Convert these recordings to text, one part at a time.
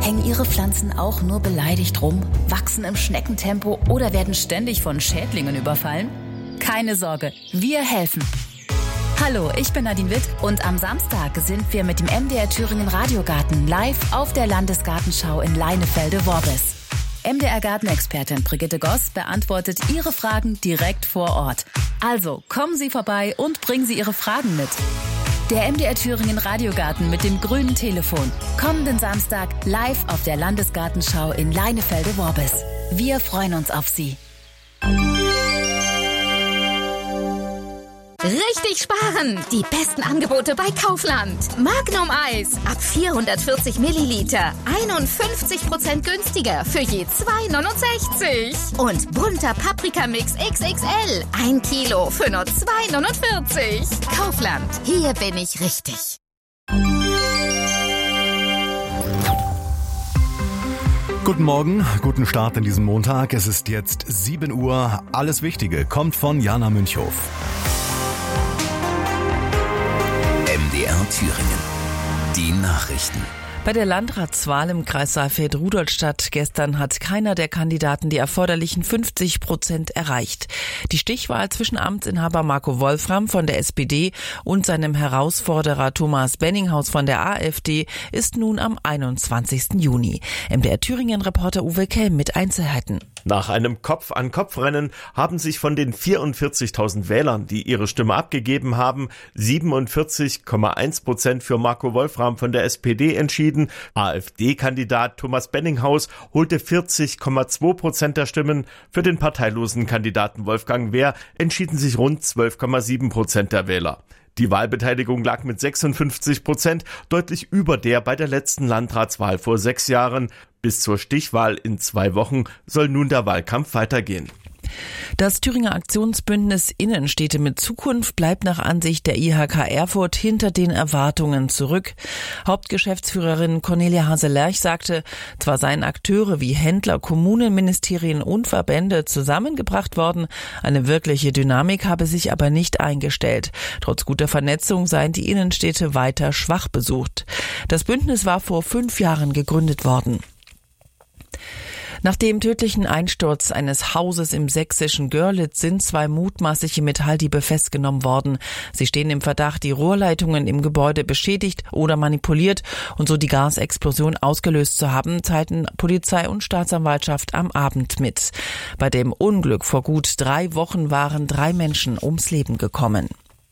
Hängen Ihre Pflanzen auch nur beleidigt rum, wachsen im Schneckentempo oder werden ständig von Schädlingen überfallen? Keine Sorge, wir helfen. Hallo, ich bin Nadine Witt und am Samstag sind wir mit dem MDR Thüringen Radiogarten live auf der Landesgartenschau in Leinefelde-Worbis. MDR Gartenexpertin Brigitte Goss beantwortet Ihre Fragen direkt vor Ort. Also kommen Sie vorbei und bringen Sie Ihre Fragen mit. Der MDR Thüringen Radiogarten mit dem grünen Telefon. Kommenden Samstag live auf der Landesgartenschau in Leinefelde-Worbis. Wir freuen uns auf Sie. Richtig sparen! Die besten Angebote bei Kaufland. Magnum Eis ab 440 Milliliter. 51% günstiger für je 2,69. Und bunter Paprikamix XXL. 1 Kilo für nur 2,49. Kaufland. Hier bin ich richtig. Guten Morgen, guten Start in diesem Montag. Es ist jetzt 7 Uhr. Alles Wichtige kommt von Jana Münchhof. MDR Thüringen. Die Nachrichten. Bei der Landratswahl im Kreis Saalfeld-Rudolstadt gestern hat keiner der Kandidaten die erforderlichen 50% erreicht. Die Stichwahl zwischen Amtsinhaber Marco Wolfram von der SPD und seinem Herausforderer Thomas Benninghaus von der AfD ist nun am 21. Juni. MDR Thüringen-Reporter Uwe Kelm mit Einzelheiten. Nach einem Kopf-an-Kopf-Rennen haben sich von den 44.000 Wählern, die ihre Stimme abgegeben haben, 47,1% für Marco Wolfram von der SPD entschieden. AfD-Kandidat Thomas Benninghaus holte 40,2% der Stimmen. Für den parteilosen Kandidaten Wolfgang Wehr entschieden sich rund 12,7% der Wähler. Die Wahlbeteiligung lag mit 56% deutlich über der bei der letzten Landratswahl vor 6 Jahren. Bis zur Stichwahl in 2 Wochen soll nun der Wahlkampf weitergehen. Das Thüringer Aktionsbündnis Innenstädte mit Zukunft bleibt nach Ansicht der IHK Erfurt hinter den Erwartungen zurück. Hauptgeschäftsführerin Cornelia Hase-Lerch sagte, zwar seien Akteure wie Händler, Kommunen, Ministerien und Verbände zusammengebracht worden, eine wirkliche Dynamik habe sich aber nicht eingestellt. Trotz guter Vernetzung seien die Innenstädte weiter schwach besucht. Das Bündnis war vor 5 Jahren gegründet worden. Nach dem tödlichen Einsturz eines Hauses im sächsischen Görlitz sind 2 mutmaßliche Metalldiebe festgenommen worden. Sie stehen im Verdacht, die Rohrleitungen im Gebäude beschädigt oder manipuliert und so die Gasexplosion ausgelöst zu haben, teilten Polizei und Staatsanwaltschaft am Abend mit. Bei dem Unglück vor gut 3 Wochen waren 3 Menschen ums Leben gekommen.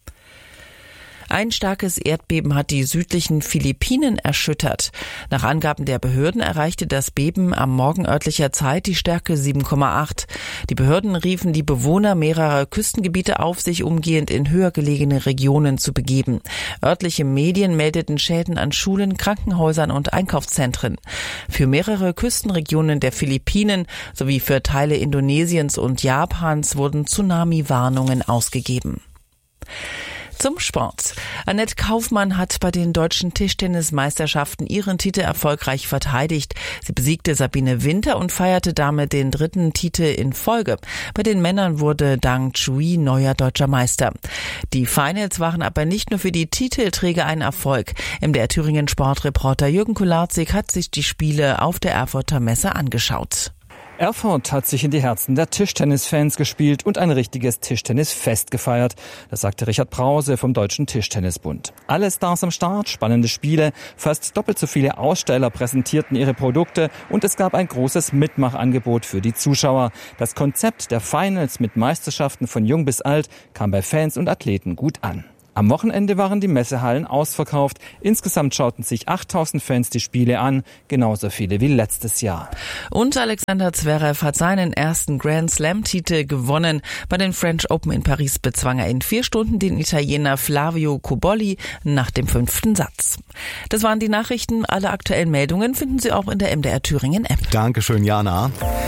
Ein starkes Erdbeben hat die südlichen Philippinen erschüttert. Nach Angaben der Behörden erreichte das Beben am Morgen örtlicher Zeit die Stärke 7,8. Die Behörden riefen die Bewohner mehrerer Küstengebiete auf, sich umgehend in höher gelegene Regionen zu begeben. Örtliche Medien meldeten Schäden an Schulen, Krankenhäusern und Einkaufszentren. Für mehrere Küstenregionen der Philippinen sowie für Teile Indonesiens und Japans wurden Tsunami-Warnungen ausgegeben. Zum Sport. Annette Kaufmann hat bei den deutschen Tischtennismeisterschaften ihren Titel erfolgreich verteidigt. Sie besiegte Sabine Winter und feierte damit den 3. Titel in Folge. Bei den Männern wurde Dang Chui neuer deutscher Meister. Die Finals waren aber nicht nur für die Titelträger ein Erfolg. MDR Thüringen Sportreporter Jürgen Kularczyk hat sich die Spiele auf der Erfurter Messe angeschaut. Erfurt hat sich in die Herzen der Tischtennisfans gespielt und ein richtiges Tischtennisfest gefeiert. Das sagte Richard Brause vom Deutschen Tischtennisbund. Alle Stars am Start, spannende Spiele, fast doppelt so viele Aussteller präsentierten ihre Produkte und es gab ein großes Mitmachangebot für die Zuschauer. Das Konzept der Finals mit Meisterschaften von jung bis alt kam bei Fans und Athleten gut an. Am Wochenende waren die Messehallen ausverkauft. Insgesamt schauten sich 8.000 Fans die Spiele an, genauso viele wie letztes Jahr. Und Alexander Zverev hat seinen ersten Grand Slam-Titel gewonnen. Bei den French Open in Paris bezwang er in 4 Stunden den Italiener Flavio Cobolli nach dem 5. Satz. Das waren die Nachrichten. Alle aktuellen Meldungen finden Sie auch in der MDR Thüringen App. Dankeschön, Jana.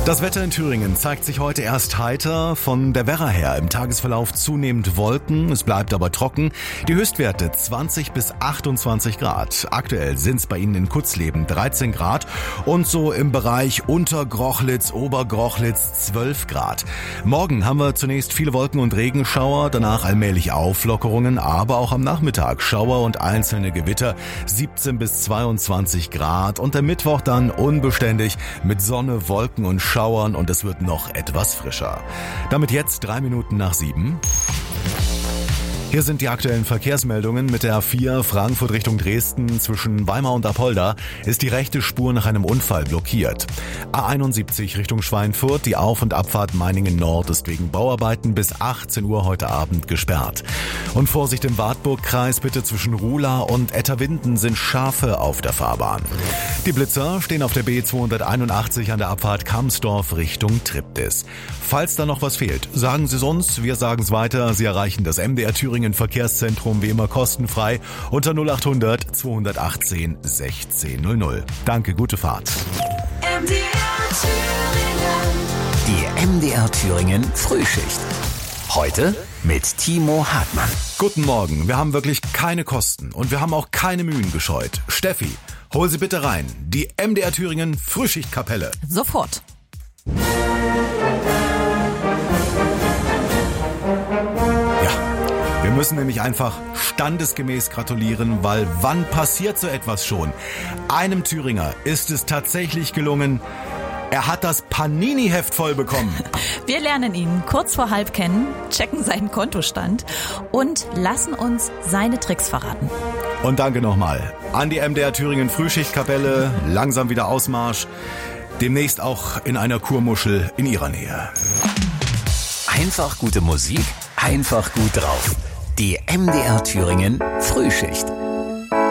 Das Wetter in Thüringen zeigt sich heute erst heiter. Von der Werra her im Tagesverlauf zunehmend Wolken. Es bleibt aber trocken. Die Höchstwerte 20 bis 28 Grad. Aktuell sind es bei Ihnen in Kutzleben 13 Grad und so im Bereich Untergrochlitz, Obergrochlitz 12 Grad. Morgen haben wir zunächst viele Wolken und Regenschauer, danach allmählich Auflockerungen, aber auch am Nachmittag Schauer und einzelne Gewitter 17 bis 22 Grad und der Mittwoch dann unbeständig mit Sonne, Wolken und Schauern und es wird noch etwas frischer. Damit jetzt 3 Minuten nach 7. Hier sind die aktuellen Verkehrsmeldungen. Mit der A4 Frankfurt Richtung Dresden zwischen Weimar und Apolda ist die rechte Spur nach einem Unfall blockiert. A71 Richtung Schweinfurt, die Auf- und Abfahrt Meiningen Nord ist wegen Bauarbeiten bis 18 Uhr heute Abend gesperrt. Und Vorsicht im Wartburgkreis, bitte zwischen Ruhla und Etterwinden sind Schafe auf der Fahrbahn. Die Blitzer stehen auf der B281 an der Abfahrt Kamsdorf Richtung Triptis. Falls da noch was fehlt, sagen Sie uns, wir sagen es weiter. Sie erreichen das MDR Thüringen Verkehrszentrum wie immer kostenfrei unter 0800 218 1600. Danke, gute Fahrt. Die MDR Thüringen Frühschicht. Heute mit Timo Hartmann. Guten Morgen, wir haben wirklich keine Kosten und wir haben auch keine Mühen gescheut. Steffi, hol sie bitte rein. Die MDR Thüringen Frühschichtkapelle. Sofort. Wir müssen nämlich einfach standesgemäß gratulieren, weil wann passiert so etwas schon? Einem Thüringer ist es tatsächlich gelungen, er hat das Panini-Heft voll bekommen. Wir lernen ihn kurz vor halb kennen, checken seinen Kontostand und lassen uns seine Tricks verraten. Und danke nochmal an die MDR Thüringen Frühschichtkapelle, langsam wieder Ausmarsch, demnächst auch in einer Kurmuschel in Ihrer Nähe. Einfach gute Musik, einfach gut drauf. Die MDR Thüringen Frühschicht.